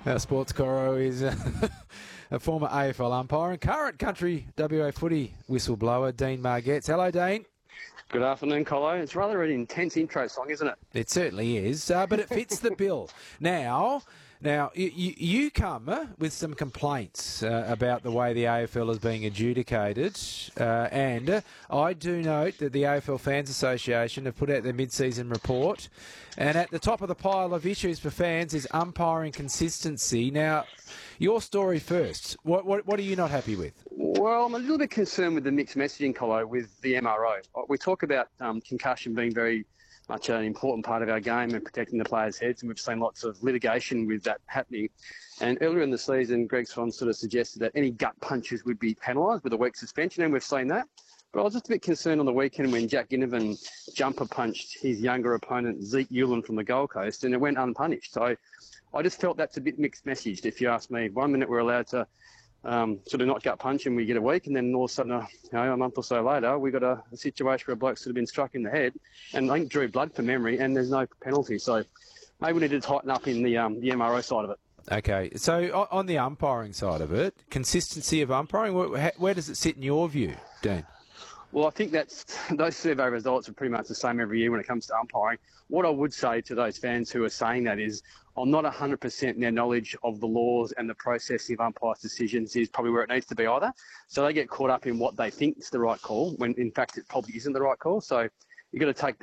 Our sports Coro is a former AFL umpire and current country WA footy whistleblower, Dean Margetts. Hello, Dean. Good afternoon, Colo. It's rather an intense intro song, isn't it? It certainly is, but it fits the bill. Now, you come with some complaints about the way the AFL is being adjudicated, and I do note that the AFL Fans Association have put out their mid-season report, and at the top of the pile of issues for fans is umpiring consistency. Now, your story first. What are you not happy with? Well, I'm a little bit concerned with the mixed messaging, Colo, with the MRO. We talk about concussion being very much an important part of our game and protecting the players' heads, and we've seen lots of litigation with that happening. And earlier in the season, Greg Swan sort of suggested that any gut punches would be penalised with a week suspension, and we've seen that. But I was just a bit concerned on the weekend when Jack Ginnivan jumper punched his younger opponent, Zeke Ulan, from the Gold Coast, and it went unpunished. So I just felt that's a bit mixed messaged, if you ask me. 1 minute we're allowed to sort of not gut punch and we get a week, and then all of a sudden, a month or so later, we got a situation where a bloke's sort of been struck in the head and I think drew blood for memory, and there's no penalty. So maybe we need to tighten up in the MRO side of it. Okay, so on the umpiring side of it, consistency of umpiring, where does it sit in your view, Dean? Well, I think those survey results are pretty much the same every year when it comes to umpiring. What I would say to those fans who are saying that is I'm not 100% in their knowledge of the laws and the processing of umpires' decisions is probably where it needs to be either. So they get caught up in what they think is the right call when, in fact, it probably isn't the right call. So you've got to take